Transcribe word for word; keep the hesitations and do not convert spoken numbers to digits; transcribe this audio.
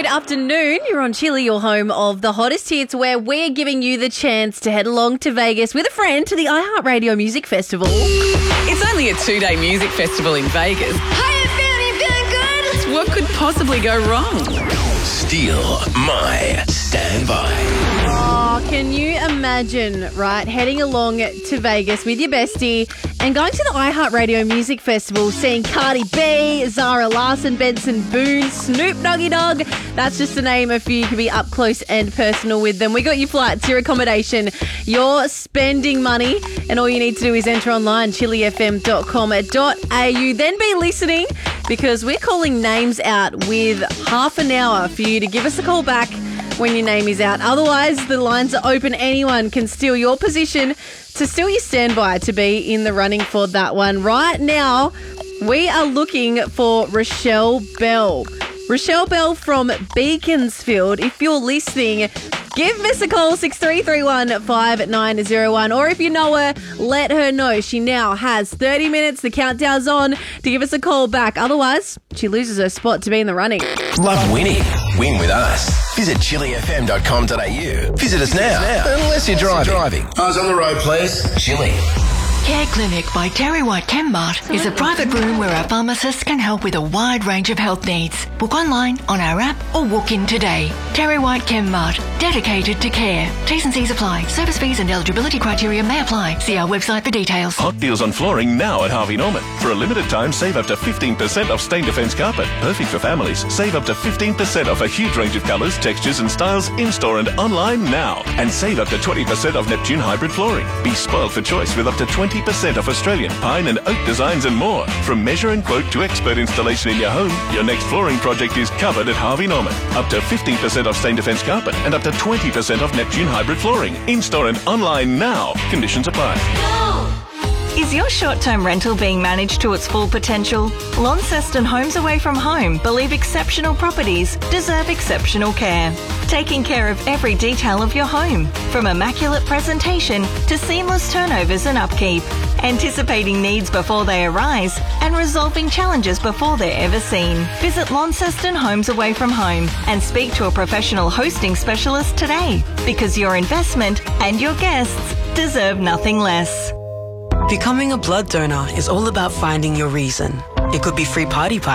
Good afternoon. You're on Chili, your home of the hottest hits, where we're giving you the chance to head along to Vegas with a friend to the iHeartRadio Music Festival. It's only a two-day music festival in Vegas. How you feeling? You feeling good? What could possibly go wrong? Steal my standby. Oh, can you imagine, right, heading along to Vegas with your bestie and going to the iHeartRadio Music Festival, seeing Cardi B, Zara Larsson, Benson Boone, Snoop Doggy Dogg. That's just to name a few. You can be up close and personal with them. We got your flights, your accommodation, your spending money, and all you need to do is enter online, chili f m dot com dot a u. Then be listening, because we're calling names out with half an hour for you to give us a call back when your name is out. Otherwise, the lines are open. Anyone can steal your position to steal your standby to be in the running for that one. Right now, we are looking for Rochelle Bell. Rochelle Bell from Beaconsfield. If you're listening, give us a call, six three three one, five nine zero one. Or if you know her, let her know. She now has thirty minutes. The countdown's on to give us a call back. Otherwise, she loses her spot to be in the running. Love winning? Win with us. Visit chili f m dot com dot a u. Visit us now, unless you're driving. Eyes on the road, please. Chili. Care Clinic by Terry White Chemmart is a private room where our pharmacists can help with a wide range of health needs. Book online, on our app, or walk in today. Terry White Chemmart, dedicated to care. T's and C's apply. Service fees and eligibility criteria may apply. See our website for details. Hot deals on flooring now at Harvey Norman. For a limited time, save up to fifteen percent off Stain Defence carpet. Perfect for families. Save up to fifteen percent off a huge range of colours, textures and styles in-store and online now. And save up to twenty percent off Neptune hybrid flooring. Be spoiled for choice with up to twenty percent off Australian pine and oak designs and more. From measure and quote to expert installation in your home, your next flooring project is covered at Harvey Norman. Up to fifteen percent off Stain Defence carpet and up to twenty percent off Neptune hybrid flooring. In-store and online now. Conditions apply. Is your short-term rental being managed to its full potential? Launceston Homes Away from Home believe exceptional properties deserve exceptional care. Taking care of every detail of your home, from immaculate presentation to seamless turnovers and upkeep. Anticipating needs before they arise and resolving challenges before they're ever seen. Visit Launceston Homes Away from Home and speak to a professional hosting specialist today, because your investment and your guests deserve nothing less. Becoming a blood donor is all about finding your reason. It could be free party pass.